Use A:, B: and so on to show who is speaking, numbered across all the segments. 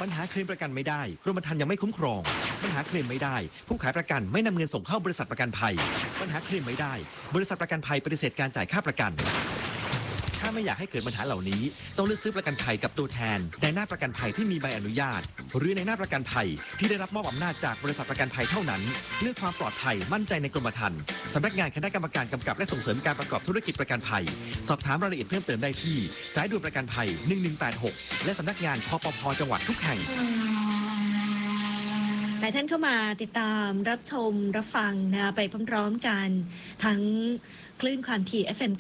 A: ปัญหาเคลมประกันไม่ได้กรมธรรม์ยังไม่คุ้มครองปัญหาเคลมไม่ได้ผู้ขายประกันไม่นำเงินส่งเข้าบริษัทประกันภัยปัญหาเคลมไม่ได้บริษัทประกันภัยปฏิเสธการจ่ายค่าประกันถ้าไม่อยากให้เกิดปัญหาเหล่านี้ต้องเลือกซื้อประกันภัยกับตัวแทนในหน้าประกันภัยที่มีใบอนุญาตหรือในหน้าประกันภัยที่ได้รับมอบอำนาจจากบริษัทประกันภัยเท่านั้นเลือกความปลอดภัยมั่นใจในกรมธรรม์สำนักงานคณะกรรมการกำกับและส่งเสริมการประกอบธุรกิจประกันภัยสอบถามรายละเอียดเพิ่มเติมได้ที่สายด่วนประกันภัย1186และสำนักงานคปภ.จังหวัดทุกแห่ง
B: หลายท่านเข้ามาติดตามรับชมรับฟังนะไปพร้อมๆกันทั้งคลื่นความถี่ FM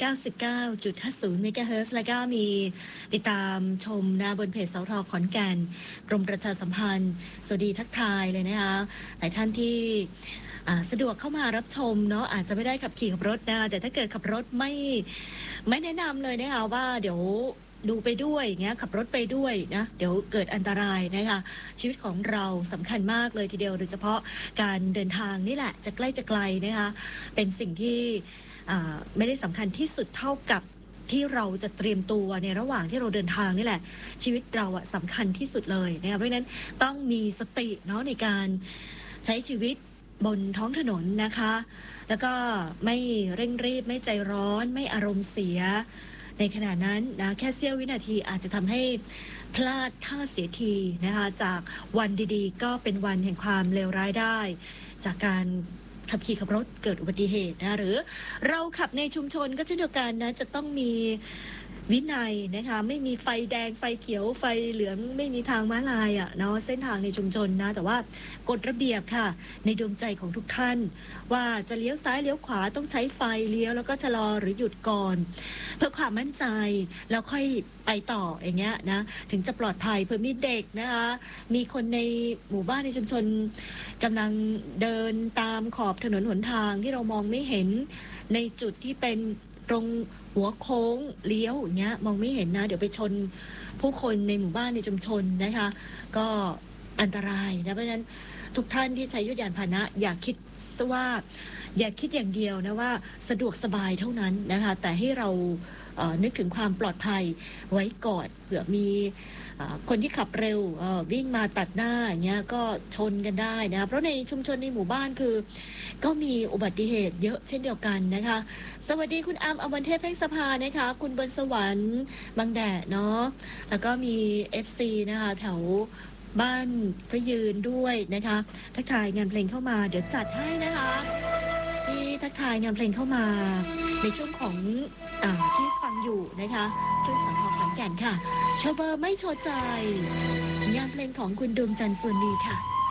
B: 99.50 เมกะเฮิรตซ์แล้วก็มีติดตามชมนะบนเพจสท.ขอนแก่นกรมประชาสัมพันธ์สวัสดีทักทายเลยนะคะหลายท่านที่สะดวกเข้ามารับชมเนาะอาจจะไม่ได้ขับขี่ขับรถนะแต่ถ้าเกิดขับรถไม่แนะนำเลยนะคะว่าเดี๋ยวดูไปด้วยเงี้ยขับรถไปด้วยนะเดี๋ยวเกิดอันตรายนะคะชีวิตของเราสำคัญมากเลยทีเดียวโดยเฉพาะการเดินทางนี่แหละจะใกล้จะไกลนะคะเป็นสิ่งที่ไม่ได้สำคัญที่สุดเท่ากับที่เราจะเตรียมตัวในระหว่างที่เราเดินทางนี่แหละชีวิตเราสำคัญที่สุดเลยนะคะเพราะฉะนั้นต้องมีสติเนาะในการใช้ชีวิตบนท้องถนนนะคะแล้วก็ไม่เร่งรีบไม่ใจร้อนไม่อารมณ์เสียในขณะนั้นนะแค่เสี้ยววินาทีอาจจะทำให้พลาดท่าเสียทีนะคะจากวันดีๆก็เป็นวันแห่งความเลวร้ายได้จากการขับขี่ขับรถเกิดอุบัติเหตุนะหรือเราขับในชุมชนก็เช่นเดียวกันนะจะต้องมีวินัยนะคะไม่มีไฟแดงไฟเขียวไฟเหลืองไม่มีทางม้าลายเนาะเส้นทางในชุมชนนะแต่ว่ากฎระเบียบค่ะในดวงใจของทุกท่านว่าจะเลี้ยวซ้ายเลี้ยวขวาต้องใช้ไฟเลี้ยวแล้วก็ชะลอหรือหยุดก่อนเพื่อความมั่นใจแล้วค่อยไปต่ออย่างเงี้ยนะถึงจะปลอดภัยเพื่อมีเด็กนะคะมีคนในหมู่บ้านในชุมชนกำลังเดินตามขอบถนนหนทางที่เรามองไม่เห็นในจุดที่เป็นตรงหัวโค้งเลี้ยวอย่างเงี้ยมองไม่เห็นนะเดี๋ยวไปชนผู้คนในหมู่บ้านในชุมชนนะคะก็อันตรายนะเพราะฉะนั้นทุกท่านที่ใช้ยุทธยานพาหนะอย่าคิดอย่างเดียวนะว่าสะดวกสบายเท่านั้นนะคะแต่ให้เรานึกถึงความปลอดภัยไว้ก่อนเผื่อมีคนที่ขับเร็ววิ่งมาตัดหน้าอย่างเงี้ยก็ชนกันได้นะเพราะในชุมชนในหมู่บ้านคือก็มีอุบัติเหตุเยอะเช่นเดียวกันนะคะสวัสดีคุณอามอมรเทพเพ่งสภานะคะคุณบนสวรรค์บางแดดเนาะแล้วก็มี FC นะคะแถวบ้านพระยืนด้วยนะคะทักทายงานเพลงเข้ามาเดี๋ยวจัดให้นะคะที่ทักทายงานเพลงเข้ามาในช่วงของที่ฟังอยู่นะคะคลื่นสังทองขอนแก่นค่ะโชว์เบอร์ไม่โชว์ใจงานเพลงของคุณดวงจันทร์ส่วนดีค่ะ